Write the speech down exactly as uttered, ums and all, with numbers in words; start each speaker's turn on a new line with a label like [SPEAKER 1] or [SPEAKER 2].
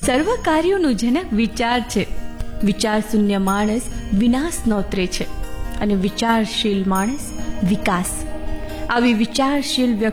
[SPEAKER 1] સર્વ કાર્યોનું જનક વિચાર છે. વિચાર શૂન્ય માણસ વિનાશ નોતરે છે અને વિચારશીલ માણસ વિકાસ. આવી વિચારશીલ વ્યક્તિ